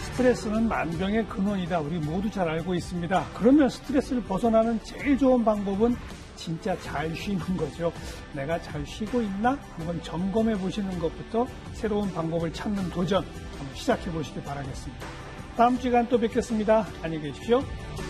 스트레스는 만병의 근원이다. 우리 모두 잘 알고 있습니다. 그러면 스트레스를 벗어나는 제일 좋은 방법은 진짜 잘 쉬는 거죠. 내가 잘 쉬고 있나? 한번 점검해 보시는 것부터 새로운 방법을 찾는 도전 한번 시작해 보시기 바라겠습니다. 다음 주간 또 뵙겠습니다. 안녕히 계십시오.